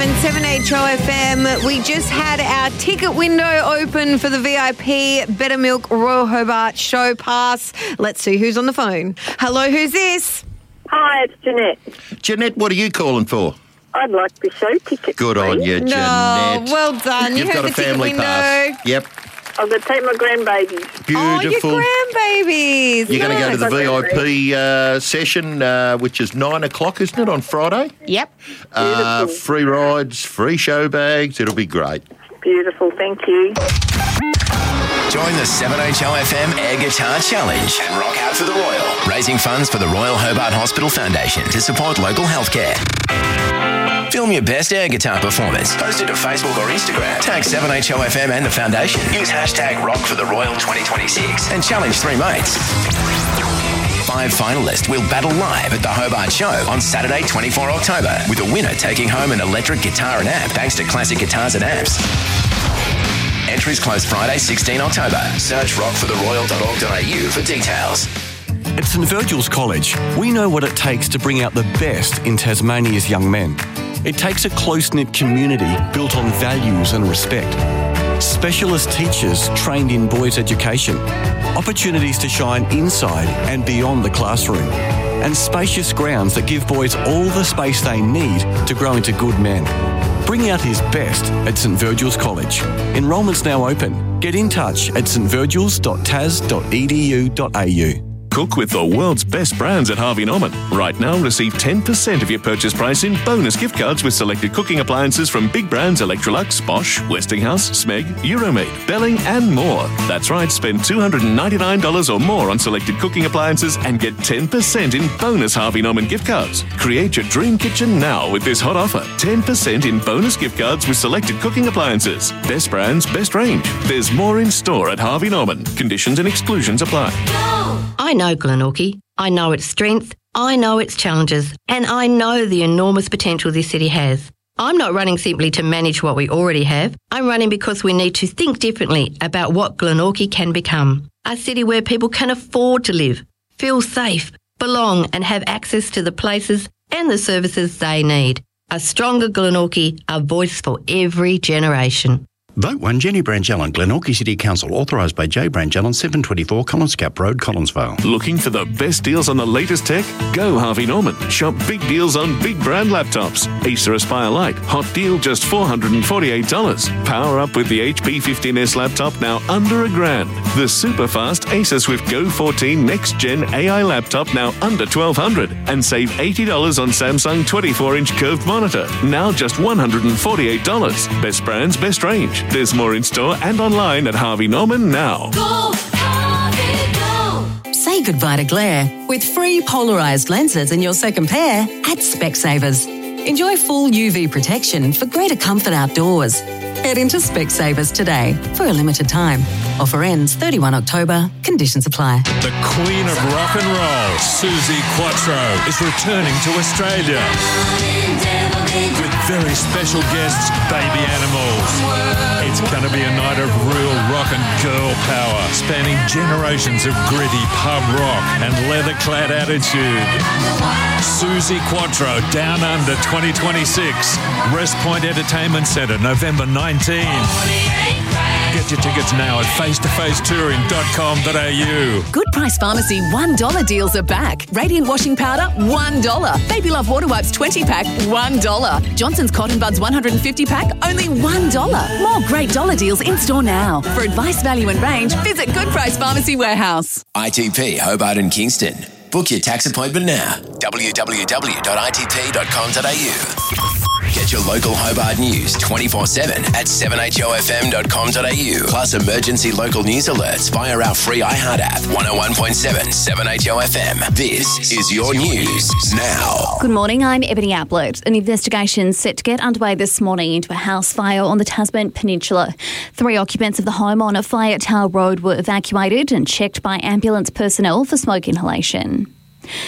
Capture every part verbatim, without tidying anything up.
seven H O F M, we just had our ticket window open for the V I P Better Milk Royal Hobart Show Pass. Let's see who's on the phone. Hello, who's this? Hi, it's Jeanette. Jeanette, what are you calling for? I'd like the show ticket. Good on please. you, No, Jeanette. well done. You've you got heard a the family ticket window. pass. Yep. I'm going to take my grandbabies. Beautiful. Oh, your grandbabies. You're going to go to the Nice. V I P uh, session, uh, which is nine o'clock, isn't it, on Friday? Yep. Uh, Beautiful. free rides, free show bags. It'll be great. Beautiful, thank you. Join the seven H O F M Air Guitar Challenge and rock out for the Royal, raising funds for the Royal Hobart Hospital Foundation to support local healthcare. Film your best air guitar performance. Post it to Facebook or Instagram. Tag seven H O F M and the foundation. Use hashtag Rock for the Royal twenty twenty-six and challenge three mates. Five finalists will battle live at the Hobart Show on Saturday, the twenty-fourth of October, with a winner taking home an electric guitar and amp thanks to Classic Guitars and Amps. Entries close Friday, the sixteenth of October. Search rock for the royal dot org dot a u for details. At St Virgil's College, we know what it takes to bring out the best in Tasmania's young men. It takes a close-knit community built on values and respect. Specialist teachers trained in boys' education. Opportunities to shine inside and beyond the classroom. And spacious grounds that give boys all the space they need to grow into good men. Bring out his best at St Virgil's College. Enrolment's now open. Get in touch at s t virgils dot t a s dot e d u dot a u. Cook with the world's best brands at Harvey Norman. Right now, receive ten percent of your purchase price in bonus gift cards with selected cooking appliances from big brands Electrolux, Bosch, Westinghouse, Smeg, Euromade, Belling and more. That's right, spend two hundred ninety-nine dollars or more on selected cooking appliances and get ten percent in bonus Harvey Norman gift cards. Create your dream kitchen now with this hot offer. ten percent in bonus gift cards with selected cooking appliances. Best brands, best range. There's more in store at Harvey Norman. Conditions and exclusions apply. I know Glenorchy. I know its strength. I know its challenges. And I know the enormous potential this city has. I'm not running simply to manage what we already have. I'm running because we need to think differently about what Glenorchy can become. A city where people can afford to live, feel safe, belong and have access to the places and the services they need. A stronger Glenorchy, a voice for every generation. Vote one Jenny Brangellan, Glenorchy City Council, authorised by J Brangellan, seven twenty-four Collins Gap Road, Collinsvale. Looking for the best deals on the latest tech? Go Harvey Norman. Shop big deals on big brand laptops. Acer Aspire Lite, hot deal just four hundred forty-eight dollars. Power up with the H P fifteen S laptop now under a grand. The super fast Acer Swift Go fourteen Next Gen A I laptop now under twelve hundred dollars. And save eighty dollars on Samsung twenty-four inch curved monitor, now just one hundred forty-eight dollars. Best brands, best range. There's more in store and online at Harvey Norman now. Go, Harvey, go. Say goodbye to glare with free polarised lenses in your second pair at Specsavers. Enjoy full U V protection for greater comfort outdoors. Head into Specsavers today for a limited time. Offer ends thirty-first of October. Conditions apply. The Queen of Rock and Roll, Suzi Quatro, is returning to Australia with very special guests, Baby Animals. It's going to be a night of real rock and girl power, spanning generations of gritty pub rock and leather-clad attitude. Suzi Quatro, Down Under twenty twenty-six, Rest Point Entertainment Centre, November nineteenth. Get your tickets now at face to face touring dot com dot a u. Good Price Pharmacy one dollar deals are back. Radiant washing powder, one dollar. Baby Love water wipes twenty pack, one dollar. Johnson's Cotton Buds one hundred fifty pack, only one dollar. More great dollar deals in store now. For advice, value and range, visit Good Price Pharmacy Warehouse. I T P Hobart and Kingston. Book your tax appointment now. w w w dot i t p dot com dot a u. Get your local Hobart news twenty-four seven at seven h o f m dot com dot a u. Plus emergency local news alerts via our free iHeart app. one oh one point seven seven H O F M. This is your news now. Good morning, I'm Ebony Ablett. An investigation set to get underway this morning into a house fire on the Tasman Peninsula. Three occupants of the home on a Fire Tower Road were evacuated and checked by ambulance personnel for smoke inhalation.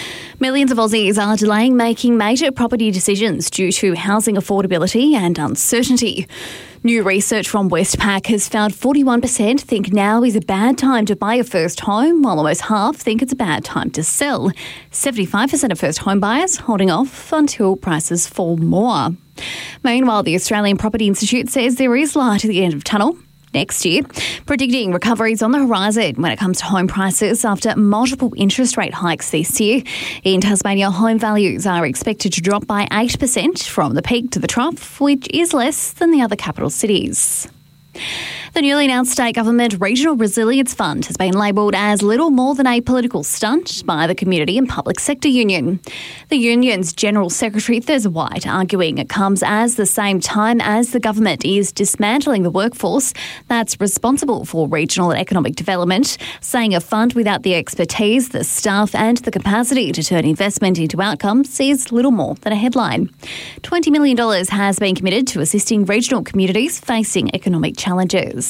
Millions of Aussies are delaying making major property decisions due to housing affordability and uncertainty. New research from Westpac has found forty-one percent think now is a bad time to buy a first home, while almost half think it's a bad time to sell. seventy-five percent of first home buyers holding off until prices fall more. Meanwhile, the Australian Property Institute says there is light at the end of the tunnel next year, predicting recoveries on the horizon when it comes to home prices after multiple interest rate hikes this year. In Tasmania, home values are expected to drop by eight percent from the peak to the trough, which is less than the other capital cities. The newly announced state government Regional Resilience Fund has been labelled as little more than a political stunt by the Community and Public Sector Union. The union's General Secretary, Thurza White, arguing it comes as the same time as the government is dismantling the workforce that's responsible for regional and economic development, saying a fund without the expertise, the staff and the capacity to turn investment into outcomes is little more than a headline. twenty million dollars has been committed to assisting regional communities facing economic challenges.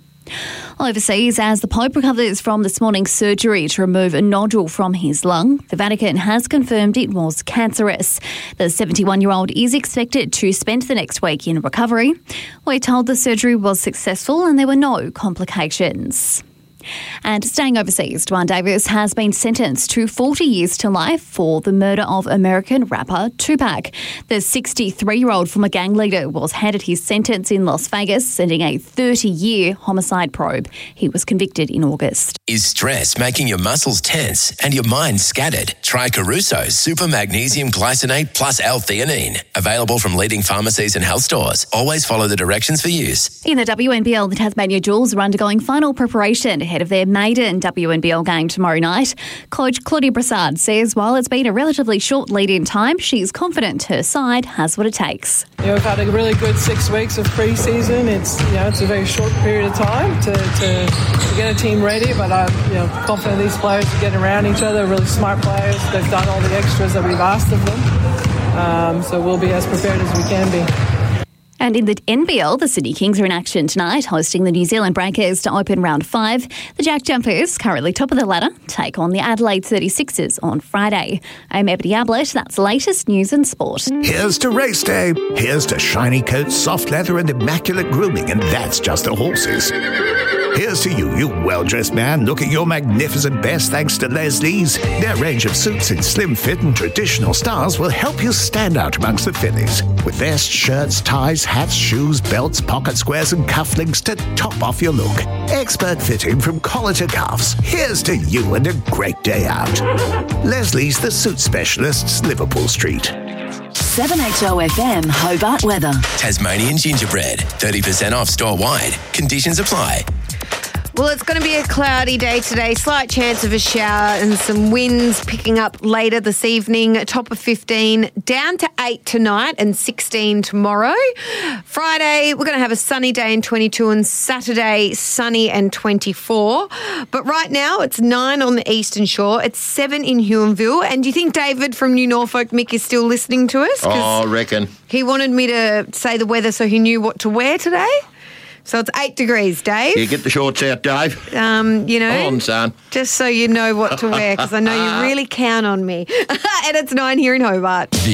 Overseas, as the Pope recovers from this morning's surgery to remove a nodule from his lung, the Vatican has confirmed it was cancerous. The seventy-one-year-old is expected to spend the next week in recovery. We're told the surgery was successful and there were no complications. And staying overseas, Dwan Davis has been sentenced to forty years to life for the murder of American rapper Tupac. The sixty-three-year-old former gang leader was handed his sentence in Las Vegas, sending a thirty-year homicide probe. He was convicted in August. Is stress making your muscles tense and your mind scattered? Try Caruso's Super Magnesium Glycinate Plus L-Theanine. Available from leading pharmacies and health stores. Always follow the directions for use. In the W N B L, the Tasmania Jewels are undergoing final preparation ahead of their maiden W N B L game tomorrow night. Coach Claudia Brassard says while it's been a relatively short lead-in time, she's confident her side has what it takes. You know, we've had a really good six weeks of pre-season. It's you know it's a very short period of time to, to, to get a team ready, but I'm you know confident these players are getting around each other. Really smart players. They've done all the extras that we've asked of them, um, so we'll be as prepared as we can be. And in the N B L, the Sydney Kings are in action tonight, hosting the New Zealand Breakers to open round five. The Jack Jumpers, currently top of the ladder, take on the Adelaide thirty-sixers on Friday. I'm Ebony Ablett. That's the latest news and sport. Here's to race day. Here's to shiny coats, soft leather and immaculate grooming, and that's just the horses. Here's to you, you well-dressed man. Look at your magnificent best thanks to Leslie's. Their range of suits in slim fit and traditional styles will help you stand out amongst the fillies. With vests, shirts, ties, hats, shoes, belts, pocket squares and cufflinks to top off your look. Expert fitting from collar to cuffs. Here's to you and a great day out. Leslie's the Suit Specialists, Liverpool Street. seven H O F M Hobart weather. Tasmanian gingerbread. thirty percent off store-wide. Conditions apply. Well, it's going to be a cloudy day today. Slight chance of a shower and some winds picking up later this evening. A top of fifteen, down to eight tonight and sixteen tomorrow. Friday, we're going to have a sunny day and twenty-two, and Saturday, sunny and twenty-four. But right now, it's nine on the eastern shore. It's seven in Huonville. And do you think David from New Norfolk, Mick, is still listening to us? Oh, I reckon. He wanted me to say the weather so he knew what to wear today. So it's eight degrees, Dave. Yeah, get the shorts out, Dave. Um, you know, Come on, son. Just so you know what to wear, because I know you really count on me. And it's nine here in Hobart.